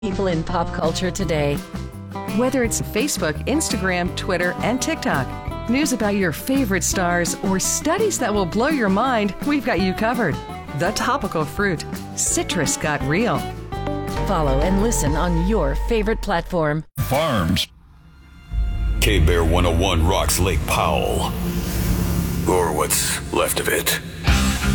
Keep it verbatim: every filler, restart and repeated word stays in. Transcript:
People in pop culture today. Whether it's Facebook, Instagram, Twitter, and TikTok, news about your favorite stars, or studies that will blow your mind, we've got you covered. The Topical Fruit. Citrus got real. Follow and listen on your favorite platform. Farms. K-Bear one oh one rocks Lake Powell. Or what's left of it.